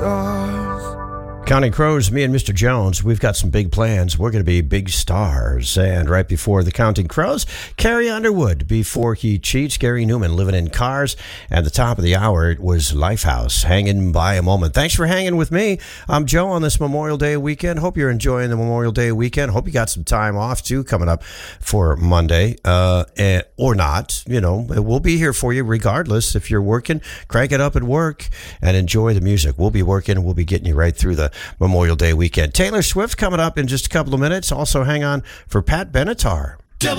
stars. Counting Crows, me and Mr. Jones, we've got some big plans. We're going to be big stars. And right before the Counting Crows, Carrie Underwood. Before he cheats, Gary Newman, Living in Cars. At the top of the hour, it was Lifehouse, Hanging by a Moment. Thanks for hanging with me. I'm Joe on this Memorial Day weekend. Hope you're enjoying the Memorial Day weekend. Hope you got some time off, too, coming up for Monday. Or not. You know, we'll be here for you regardless. If you're working, crank it up at work and enjoy the music. We'll be working. We'll be getting you right through the Memorial Day weekend. Taylor Swift coming up in just a couple of minutes. Also, hang on for Pat Benatar.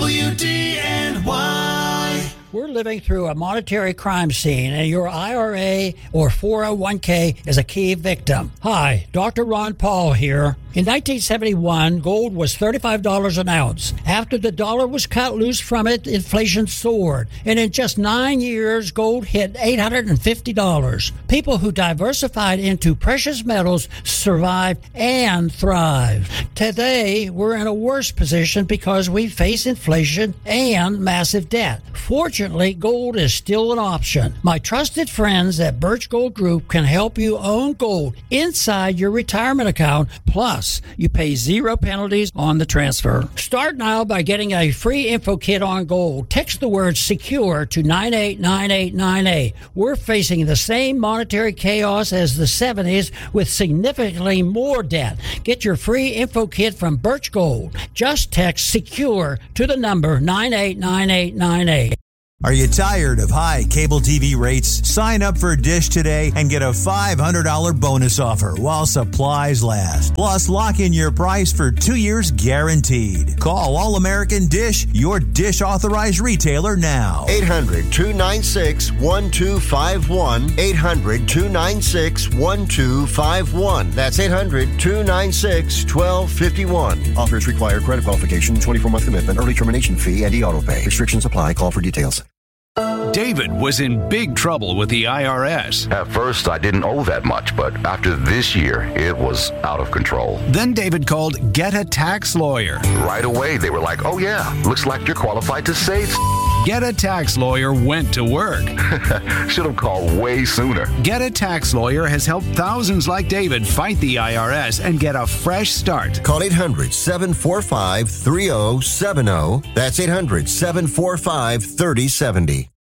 WDNY. We're living through a monetary crime scene, and your IRA or 401k is a key victim. Hi, Dr. Ron Paul here. In 1971, gold was $35 an ounce. After the dollar was cut loose from it, inflation soared. And in just 9 years, gold hit $850. People who diversified into precious metals survived and thrived. Today, we're in a worse position because we face inflation and massive debt. Fortunately, gold is still an option. My trusted friends at Birch Gold Group can help you own gold inside your retirement account. Plus, you pay 0 penalties on the transfer. Start now by getting a free info kit on gold. Text the word SECURE to 989898. We're facing the same monetary chaos as the 70s with significantly more debt. Get your free info kit from Birch Gold. Just text SECURE to the number 989898. Are you tired of high cable TV rates? Sign up for Dish today and get a $500 bonus offer while supplies last. Plus, lock in your price for 2 years guaranteed. Call All American Dish, your Dish authorized retailer now. 800-296-1251. 800-296-1251. That's 800-296-1251. Offers require credit qualification, 24-month commitment, early termination fee, and e-auto pay. Restrictions apply. Call for details. David was in big trouble with the IRS. At first, I didn't owe that much, but after this year, it was out of control. Then David called Get a Tax Lawyer. Right away, they were like, oh yeah, looks like you're qualified to save. Get a Tax Lawyer went to work. Should have called way sooner. Get a Tax Lawyer has helped thousands like David fight the IRS and get a fresh start. Call 800-745-3070. That's 800-745-3070.